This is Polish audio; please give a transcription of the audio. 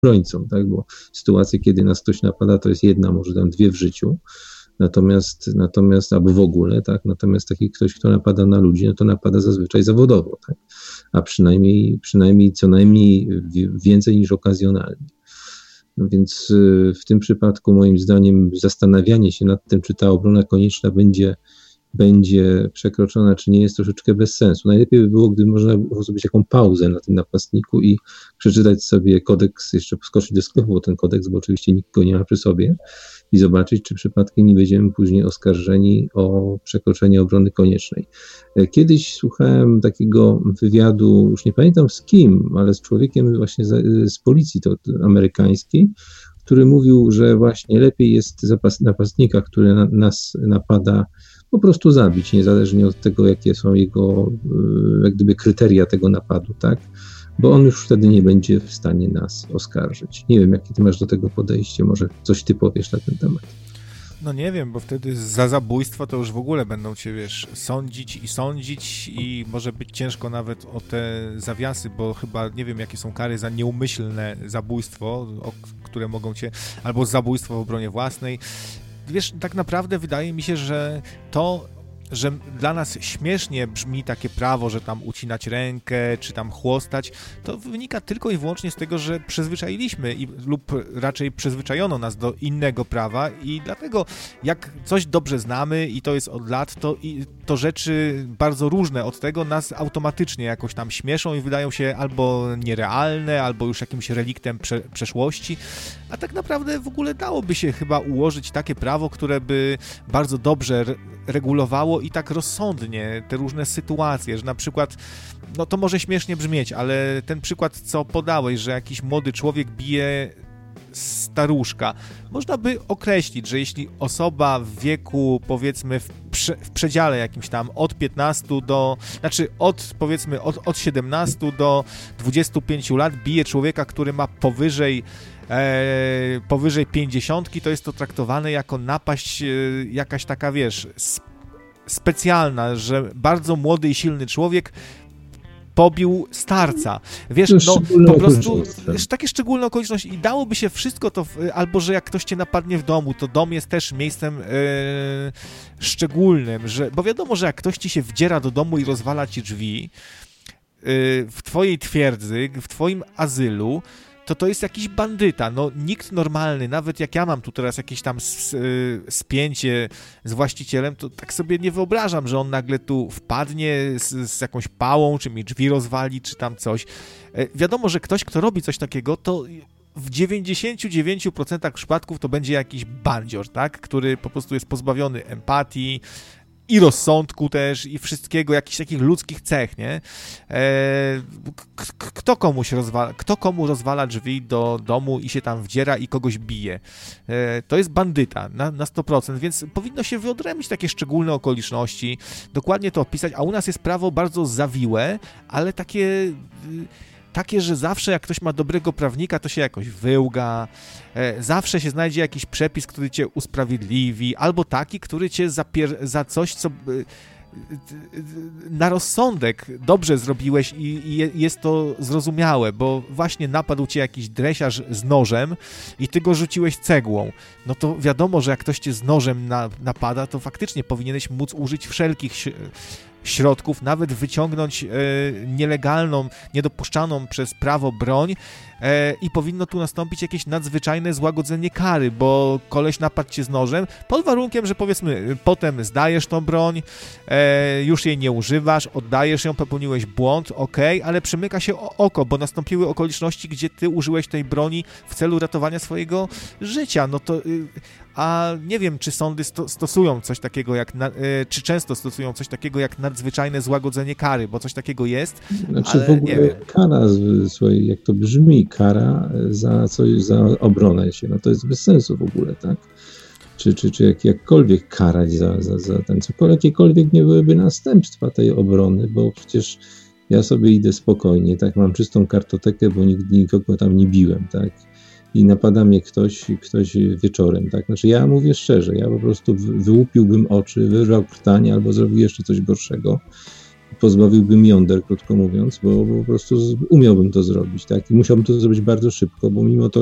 obrońcą, tak? Bo sytuacje, kiedy nas ktoś napada, to jest jedna, może tam dwie w życiu. Natomiast albo w ogóle, tak? Natomiast taki ktoś, kto napada na ludzi, no to napada zazwyczaj zawodowo, tak? A przynajmniej co najmniej więcej niż okazjonalnie. No więc w tym przypadku moim zdaniem zastanawianie się nad tym, czy ta obrona konieczna będzie przekroczona, czy nie, jest troszeczkę bez sensu. Najlepiej by było, gdyby można było zrobić taką pauzę na tym napastniku i przeczytać sobie kodeks, jeszcze skoczyć do sklepu, bo ten kodeks, bo oczywiście nikt go nie ma przy sobie, i zobaczyć, czy przypadkiem nie będziemy później oskarżeni o przekroczenie obrony koniecznej. Kiedyś słuchałem takiego wywiadu, już nie pamiętam z kim, ale z człowiekiem właśnie z policji amerykańskiej, który mówił, że właśnie lepiej jest napastnika, który nas napada, po prostu zabić, niezależnie od tego, jakie są jego jak gdyby kryteria tego napadu, tak? Bo on już wtedy nie będzie w stanie nas oskarżyć. Nie wiem, jakie ty masz do tego podejście, może coś ty powiesz na ten temat. No nie wiem, bo wtedy za zabójstwo to już w ogóle będą cię, sądzić i może być ciężko nawet o te zawiasy, bo chyba nie wiem, jakie są kary za nieumyślne zabójstwo, które mogą cię, albo zabójstwo w obronie własnej. Wiesz, tak naprawdę wydaje mi się, że że dla nas śmiesznie brzmi takie prawo, że tam ucinać rękę, czy tam chłostać, to wynika tylko i wyłącznie z tego, że przyzwyczailiśmy lub raczej przyzwyczajono nas do innego prawa i dlatego jak coś dobrze znamy i to jest od lat, to rzeczy bardzo różne od tego nas automatycznie jakoś tam śmieszą i wydają się albo nierealne, albo już jakimś reliktem przeszłości, a tak naprawdę w ogóle dałoby się chyba ułożyć takie prawo, które by bardzo dobrze regulowało i tak rozsądnie te różne sytuacje, że na przykład, no to może śmiesznie brzmieć, ale ten przykład, co podałeś, że jakiś młody człowiek bije staruszka, można by określić, że jeśli osoba w wieku, powiedzmy, w przedziale jakimś tam od 15 do, znaczy od 17 do 25 lat bije człowieka, który ma powyżej 50, to jest to traktowane jako napaść jakaś taka, wiesz, specjalna, że bardzo młody i silny człowiek pobił starca. Wiesz, no po prostu takie szczególne okoliczności i dałoby się wszystko to, albo że jak ktoś cię napadnie w domu, to dom jest też miejscem szczególnym, bo wiadomo, że jak ktoś ci się wdziera do domu i rozwala ci drzwi w twojej twierdzy, w twoim azylu, to jest jakiś bandyta. No nikt normalny, nawet jak ja mam tu teraz jakieś tam spięcie z właścicielem, to tak sobie nie wyobrażam, że on nagle tu wpadnie z jakąś pałą, czy mi drzwi rozwali, czy tam coś. Wiadomo, że ktoś, kto robi coś takiego, to w 99% przypadków to będzie jakiś bandzior, tak? Który po prostu jest pozbawiony empatii, i rozsądku też, i wszystkiego, jakichś takich ludzkich cech, nie? Kto komu rozwala drzwi do domu i się tam wdziera i kogoś bije? To jest bandyta na 100%, więc powinno się wyodrębnić takie szczególne okoliczności, dokładnie to opisać, a u nas jest prawo bardzo zawiłe, ale takie, że zawsze jak ktoś ma dobrego prawnika, to się jakoś wyłga, zawsze się znajdzie jakiś przepis, który cię usprawiedliwi, albo taki, który cię za coś, co na rozsądek dobrze zrobiłeś i jest to zrozumiałe, bo właśnie napadł cię jakiś dresiarz z nożem i ty go rzuciłeś cegłą. No to wiadomo, że jak ktoś cię z nożem napada, to faktycznie powinieneś móc użyć wszelkich środków, nawet wyciągnąć nielegalną, niedopuszczaną przez prawo broń i powinno tu nastąpić jakieś nadzwyczajne złagodzenie kary, bo koleś napadł cię z nożem, pod warunkiem, że powiedzmy potem zdajesz tą broń, już jej nie używasz, oddajesz ją, popełniłeś błąd, okej, ale przymyka się oko, bo nastąpiły okoliczności, gdzie ty użyłeś tej broni w celu ratowania swojego życia, no to a nie wiem, czy sądy stosują coś takiego czy często stosują coś takiego jak nadzwyczajne złagodzenie kary, bo coś takiego jest, znaczy ale w ogóle nie wiem. Kara, słuchaj, jak to brzmi, kara za coś, za obronę się, no to jest bez sensu w ogóle, tak? Czy jakkolwiek karać za ten cokolwiek, jakiekolwiek nie byłyby następstwa tej obrony, bo przecież ja sobie idę spokojnie, tak, mam czystą kartotekę, bo nikogo tam nie biłem, tak? I napada mnie ktoś wieczorem, tak? Znaczy ja mówię szczerze, ja po prostu wyłupiłbym oczy, wyrwał krtanie albo zrobił jeszcze coś gorszego. pozbawiłbym jąder, krótko mówiąc, bo po prostu umiałbym to zrobić, tak? I musiałbym to zrobić bardzo szybko, bo mimo to,